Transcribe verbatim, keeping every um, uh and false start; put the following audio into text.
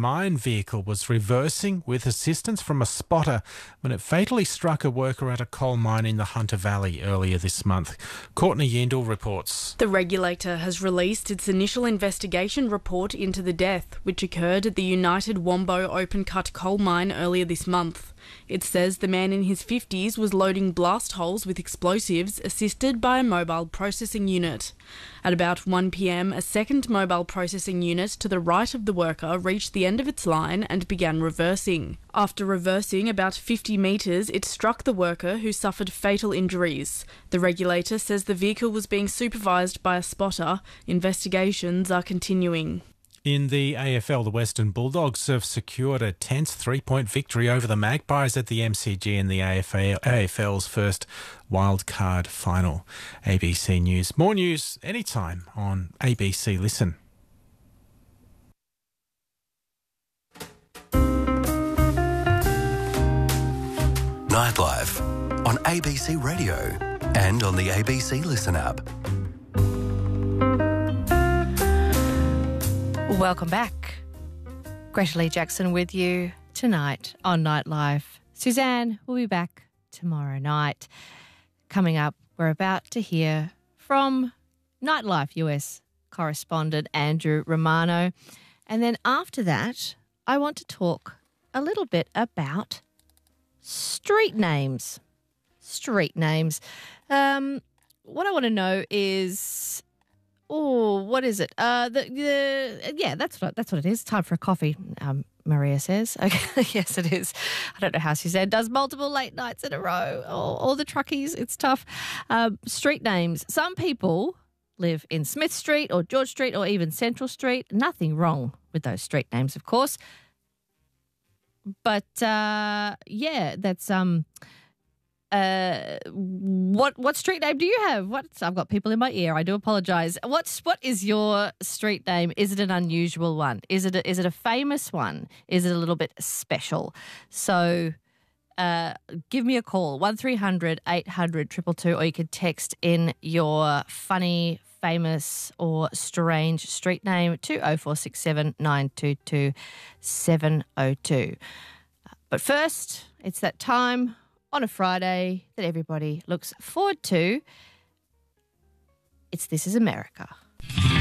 mine vehicle was reversing with assistance from a spotter when it fatally struck a worker at a coal mine in the Hunter Valley earlier this month. Courtney Yendall reports. The regulator has released its initial investigation report into the death, which occurred at the United Wombo open cut coal mine earlier this month. It says the man in his fifties was loading blast holes with explosives assisted by a mobile processing unit. At about one p m, a second mobile processing unit to the right of the worker reached the end of its line and began reversing. After reversing about fifty metres, it struck the worker, who suffered fatal injuries. The regulator says the vehicle was being supervised by a spotter. Investigations are continuing. In the A F L, the Western Bulldogs have secured a tense three-point victory over the Magpies at the M C G in the A F L's first wildcard final. A B C News. More news anytime on A B C Listen. Nightlife on A B C Radio and on the A B C Listen app. Welcome back. Greta Lee Jackson with you tonight on Nightlife. Suzanne will be back tomorrow night. Coming up, we're about to hear from Nightlife U S correspondent Andrew Romano. And then after that, I want to talk a little bit about street names. Street names. Um, what I want to know is... Oh, what is it? Uh, the, the yeah, that's what that's what it is. Time for a coffee, um, Maria says. Okay, yes, it is. I don't know how Suzanne does multiple late nights in a row. All, all the truckies, it's tough. Um, street names. Some people live in Smith Street or George Street or even Central Street. Nothing wrong with those street names, of course. But uh, yeah, that's um. Uh, what what street name do you have? What I've got people in my ear. I do apologise. What's what is your street name? Is it an unusual one? Is it a, is it a famous one? Is it a little bit special? So, uh, give me a call one three hundred eight hundred two two two, or you could text in your funny, famous, or strange street name to oh four six seven nine two two seven oh two. But first, it's that time on a Friday that everybody looks forward to. It's This Is America.